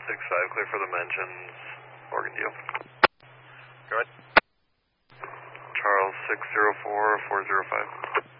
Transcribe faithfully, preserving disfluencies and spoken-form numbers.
six five, clear for the mentions, Morgan Deal. Go ahead. Charles six zero four four zero five.